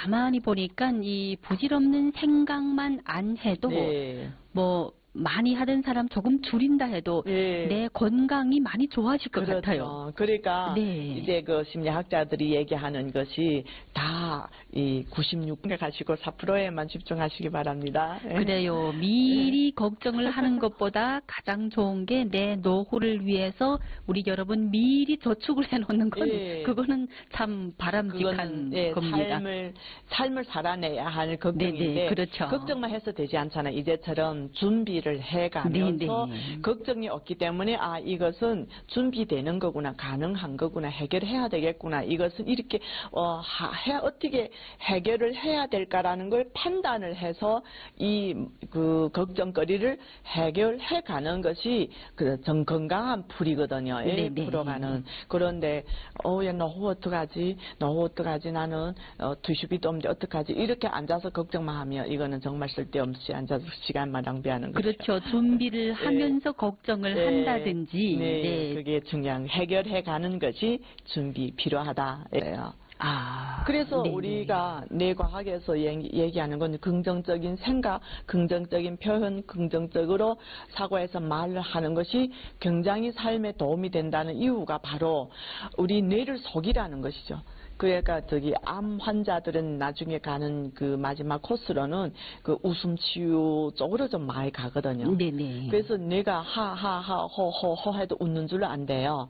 가만히 보니까 이 부질없는 생각만 안 해도 네. 뭐 많이 하던 사람 조금 줄인다 해도 네. 내 건강이 많이 좋아질 것 그렇죠. 같아요. 그러니까 네. 이제 그 심리학자들이 얘기하는 것이 다 이 96에 가시고 4%에만 집중하시기 바랍니다. 그래요. 미리 걱정을 하는 것보다 가장 좋은 게 내 노후를 위해서 우리 여러분 미리 저축을 해놓는 건 예. 그거는 참 바람직한 그거는 겁니다. 삶을 살아내야 할 걱정인데 네네, 그렇죠. 걱정만 해서 되지 않잖아요. 이제처럼 준비를 해가면서 네네. 걱정이 없기 때문에 아 이것은 준비되는 거구나, 가능한 거구나, 해결해야 되겠구나, 이것은 이렇게 어떻게 해결을 해야 될까라는 걸 판단을 해서 이 그 걱정거리를 해결해 가는 것이 그 건강한 풀이거든요. 네네. 풀어가는. 그런데 야 노후 어떡하지? 노후 어떡하지? 나는 투시비도 없는데 어떡하지? 이렇게 앉아서 걱정만 하면 이거는 정말 쓸데없이 앉아서 시간만 낭비하는 거죠. 그렇죠. 준비를 하면서 걱정을 네. 한다든지. 네, 네. 그게 중요한 해결해 가는 것이 준비 필요하다. 예요. 그래서 네네. 우리가 뇌과학에서 얘기하는 건 긍정적인 생각, 긍정적인 표현, 긍정적으로 사고해서 말을 하는 것이 굉장히 삶에 도움이 된다는 이유가 바로 우리 뇌를 속이라는 것이죠. 그러니까 암 환자들은 나중에 가는 그 마지막 코스로는 그 웃음 치유 쪽으로 좀 많이 가거든요. 네네. 그래서 내가 하하하 호호호 해도 웃는 줄 안 돼요.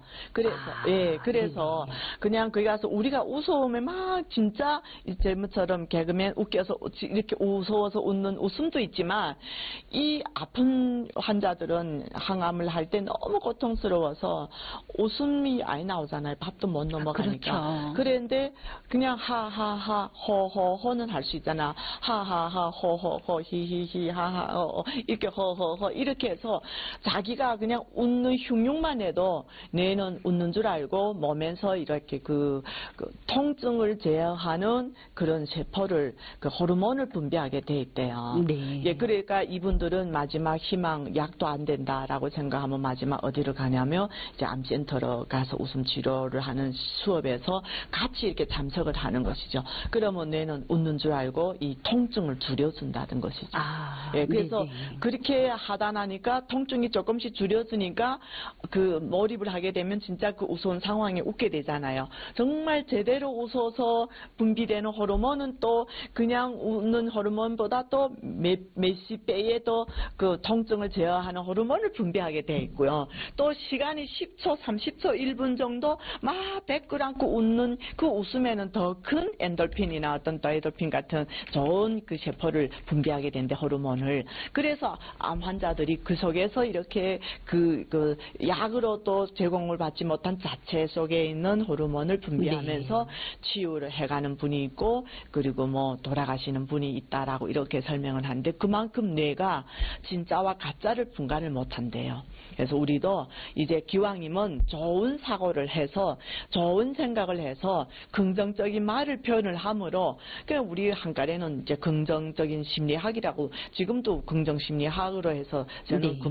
그래서 네네. 그냥 거기 가서 우리가 웃어오면 막 진짜 제목처럼 개그맨 웃겨서 이렇게 웃어서 웃는 웃음도 있지만 이 아픈 환자들은 항암을 할 때 너무 고통스러워서 웃음이 많이 나오잖아요. 밥도 못 넘어가니까. 그렇죠. 그런데 그냥 하하하 호호호는 할 수 있잖아. 하하하 호호호 히히히 하하 이렇게 호호호 이렇게 해서 자기가 그냥 웃는 흉흉만 해도 뇌는 웃는 줄 알고 몸에서 이렇게 그 통증을 제어하는 그런 세포를 그 호르몬을 분비하게 돼 있대요. 네. 예, 그러니까 이분들은 마지막 희망 약도 안 된다라고 생각하면 마지막 어디로 가냐면 이제 암센터로 가서 웃음 치료를 하는 수업에서 같이 이렇게 참석을 하는 것이죠. 그러면 뇌는 웃는 줄 알고 이 통증을 줄여준다는 것이죠. 예, 그래서 네네. 그렇게 하다 나니까 통증이 조금씩 줄여주니까 그 몰입을 하게 되면 진짜 그 우스운 상황에 웃게 되잖아요. 정말 제대로 웃어서 분비되는 호르몬은 또 그냥 웃는 호르몬보다 또 몇십 배의 또 그 통증을 제어하는 호르몬을 분비하게 돼 있고요. 또 시간이 10초, 30초, 1분 정도 막 배끌 안고 웃는 그 웃음에는 더 큰 엔돌핀이나 어떤 다이돌핀 같은 좋은 그 세포를 분비하게 된대, 호르몬을. 그래서 암 환자들이 그 속에서 이렇게 그 약으로 또 제공을 받지 못한 자체 속에 있는 호르몬을 분비하면서 네. 치유를 해가는 분이 있고 그리고 뭐 돌아가시는 분이 있다라고 이렇게 설명을 하는데 그만큼 뇌가 진짜와 가짜를 분간을 못한대요. 그래서 우리도 이제 기왕이면 좋은 사고를 해서 좋은 생각을 해서 긍정적인 말을 표현을 함으로 그냥 우리 한가래는 이제 긍정적인 심리학이라고 지금도 긍정심리학으로 해서 저는 네.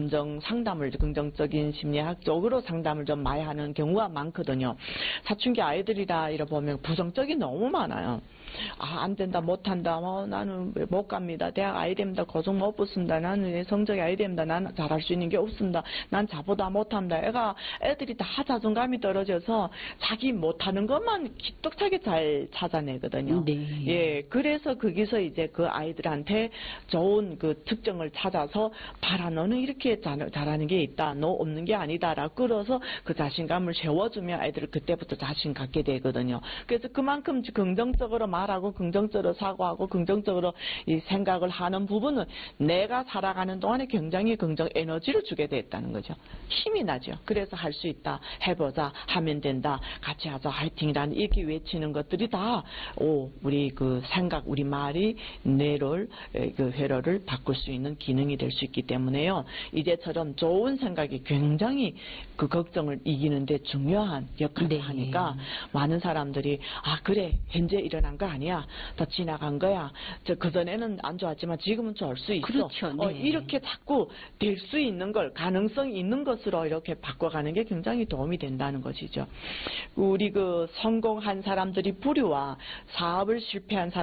긍정적인 심리학 쪽으로 상담을 좀 많이 하는 경우가 많거든요. 사춘기 아이들이라 이러 보면 부정적이 너무 많아요. 안 된다, 못 한다, 나는 못 갑니다. 대학 아이 됩니다. 고등 못 붙습니다. 나는 성적이 아이 됩니다. 나는 잘할 수 있는 게 없습니다. 난 자보다 못합니다. 애들이 다 자존감이 떨어져서 자기 못하는 것만 기특하게 잘 찾아내거든요. 네. 예, 그래서 거기서 이제 그 아이들한테 좋은 그 특정을 찾아서 봐라, 너는 이렇게 잘하는 게 있다. 너 없는 게 아니다라고 끌어서 그 자신감을 세워주면 아이들은 그때부터 자신 갖게 되거든요. 그래서 그만큼 긍정적으로 말하고 긍정적으로 사고하고 긍정적으로 이 생각을 하는 부분은 내가 살아가는 동안에 굉장히 긍정 에너지를 주게 됐다는 거죠. 힘이 나죠. 그래서 할 수 있다, 해보자, 하면 된다, 같이 하자, 화이팅이라는 이렇게 외치는 것들이 다 우리 그 생각, 우리 말이 뇌를 그 회로를 바꿀 수 있는 기능이 될 수 있기 때문에요. 이제처럼 좋은 생각이 굉장히 그 걱정을 이기는데 중요한 역할을 네. 하니까 많은 사람들이 그래 현재 일어난 거 아니야, 더 지나간 거야, 그전에는 안 좋았지만 지금은 좋을 수 있어. 그렇죠. 네. 이렇게 자꾸 될 수 있는 걸, 가능성이 있는 것으로 이렇게 바꿔가는 게 굉장히 도움이 된다는 것이죠. 우리 그 성공한 사람들이 부류와 사업을 실패한 사람